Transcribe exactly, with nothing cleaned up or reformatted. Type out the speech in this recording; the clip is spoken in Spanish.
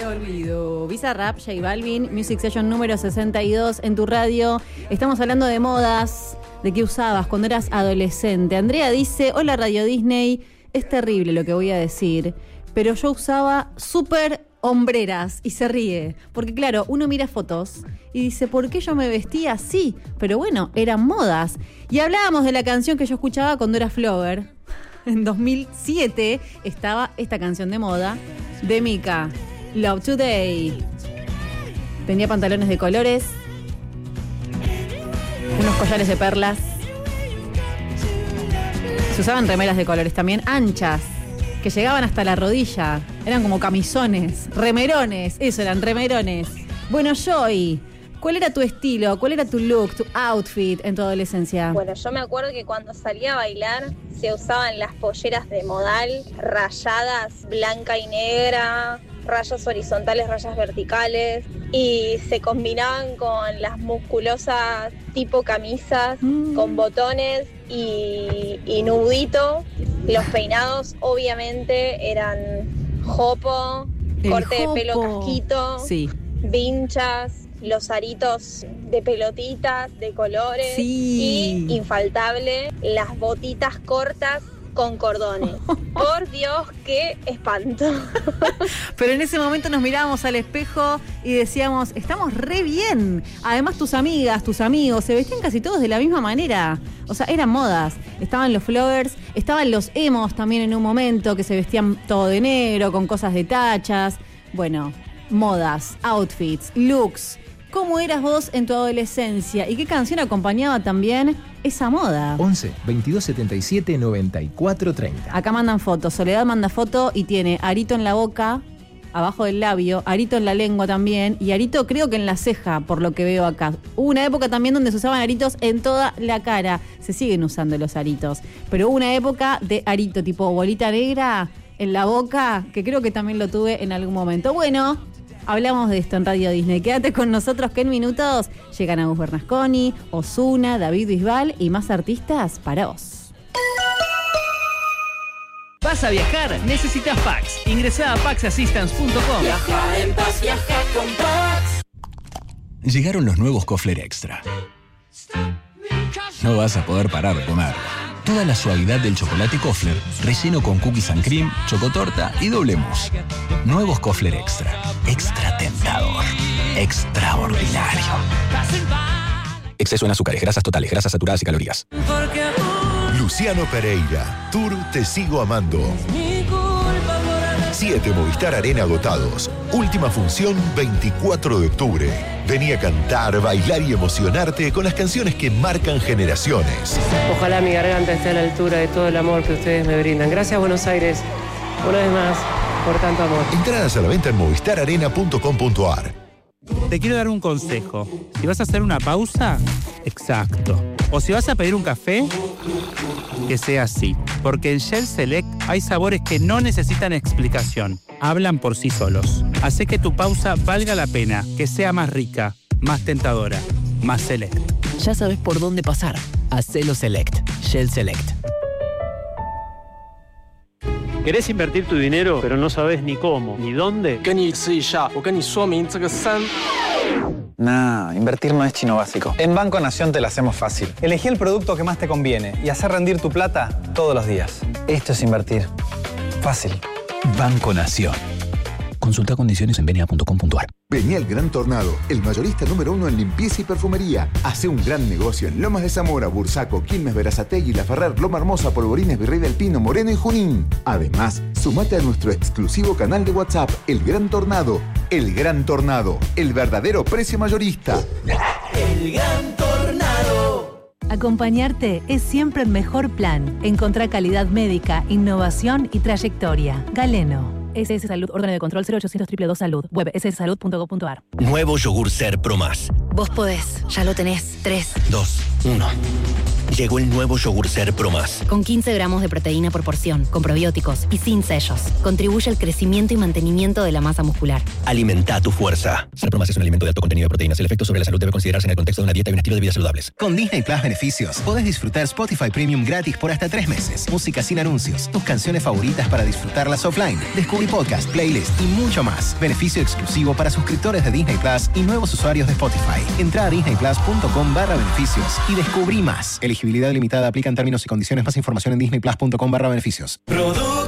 olvido. Bizarrap, J Balvin, Music Session número sesenta y dos en tu radio. Estamos hablando de modas, de qué usabas cuando eras adolescente. Andrea dice, hola Radio Disney, es terrible lo que voy a decir, pero yo usaba súper hombreras y se ríe. Porque claro, uno mira fotos y dice, ¿por qué yo me vestía así? Pero bueno, eran modas. Y hablábamos de la canción que yo escuchaba cuando era flogger. En dos mil siete estaba esta canción de moda de Mika, Love Today. Tenía pantalones de colores, unos collares de perlas. Se usaban remeras de colores también, anchas, que llegaban hasta la rodilla. Eran como camisones, remerones, eso eran remerones. Bueno, Joy, ¿cuál era tu estilo? ¿Cuál era tu look, tu outfit en tu adolescencia? Bueno, yo me acuerdo que cuando salía a bailar se usaban las polleras de modal, rayadas, blanca y negra, rayas horizontales, rayas verticales, y se combinaban con las musculosas tipo camisas, mm. con botones y, y nudito. Los peinados obviamente eran jopo, El corte jopo. de pelo casquito, Sí. vinchas, los aritos de pelotitas, de colores, Sí. y infaltable, las botitas cortas con cordones. Por Dios, qué espanto. Pero en ese momento nos mirábamos al espejo y decíamos, estamos re bien. Además tus amigas, tus amigos, se vestían casi todos de la misma manera. O sea, eran modas. Estaban los floggers, estaban los emos también en un momento, que se vestían todo de negro, con cosas de tachas. Bueno, modas, outfits, looks. ¿Cómo eras vos en tu adolescencia? ¿Y qué canción acompañaba también esa moda? once, veintidós, setenta y siete, noventa y cuatro, treinta. Acá mandan fotos. Soledad manda foto y tiene arito en la boca, abajo del labio, arito en la lengua también, y arito creo que en la ceja, por lo que veo acá. Hubo una época también donde se usaban aritos en toda la cara. Se siguen usando los aritos. Pero hubo una época de arito tipo bolita negra en la boca, que creo que también lo tuve en algún momento. Bueno, hablamos de esto en Radio Disney. Quédate con nosotros que en minutos llegan Agus Bernasconi, Ozuna, David Bisbal y más artistas para vos. ¿Vas a viajar? Necesitas Pax. Ingresá a pax assistance punto com. Viaja en paz, viaja con Pax. Llegaron los nuevos Kofler Extra. No vas a poder parar de comer. Toda la suavidad del chocolate Kofler, relleno con cookies and cream, chocotorta y doble mousse. Nuevos Kofler Extra. Extra tentador. Extraordinario. Exceso en azúcares, grasas totales, grasas saturadas y calorías. Luciano Pereira, Tour Te Sigo Amando. Siete Movistar Arena agotados. Última función veinticuatro de octubre. Vení a cantar, bailar y emocionarte con las canciones que marcan generaciones. Ojalá mi garganta esté a la altura de todo el amor que ustedes me brindan. Gracias, Buenos Aires, una vez más, por tanto amor. Entradas a la venta en movistar arena punto com punto ar. Te quiero dar un consejo. Si vas a hacer una pausa, exacto. O si vas a pedir un café, que sea así. Porque en Shell Select hay sabores que no necesitan explicación. Hablan por sí solos. Hace que tu pausa valga la pena, que sea más rica, más tentadora, más select. Ya sabes por dónde pasar. Hacelo Select. Shell Select. ¿Querés invertir tu dinero, pero no sabes ni cómo, ni dónde? Nah, invertir no es chino básico. En Banco Nación te la hacemos fácil. Elegí el producto que más te conviene y hacer rendir tu plata todos los días. Esto es invertir. Fácil. Banco Nación. Consulta condiciones en benia punto com punto ar. Vení al Gran Tornado, el mayorista número uno en limpieza y perfumería. Hace un gran negocio en Lomas de Zamora, Bursaco, Quilmes, Berazategui, La Ferrer, Loma Hermosa, Polvorines, Virrey del Pino, Moreno y Junín. Además, sumate a nuestro exclusivo canal de WhatsApp, El Gran Tornado. El Gran Tornado, el verdadero precio mayorista. El Gran Tornado. Acompañarte es siempre el mejor plan. Encontrá calidad médica, innovación y trayectoria. Galeno. S S Salud, órgano de control cero ochocientos dos dos dos Salud. Web s s salud punto gov punto ar. Nuevo yogur Ser Pro Más. Vos podés, ya lo tenés. tres, dos, uno. Llegó el nuevo Yogurcer Pro Más. Con quince gramos de proteína por porción, con probióticos y sin sellos. Contribuye al crecimiento y mantenimiento de la masa muscular. Alimenta tu fuerza. Ser Pro Más es un alimento de alto contenido de proteínas. El efecto sobre la salud debe considerarse en el contexto de una dieta y un estilo de vida saludables. Con Disney Plus Beneficios, podés disfrutar Spotify Premium gratis por hasta tres meses. Música sin anuncios, tus canciones favoritas para disfrutarlas offline. Descubrí podcast, playlist y mucho más. Beneficio exclusivo para suscriptores de Disney Plus y nuevos usuarios de Spotify. Entra a disneyplus.com barra beneficios y descubrí más. Elegibilidad limitada. Aplican términos y condiciones. Más información en disneyplus.com barra beneficios. Productos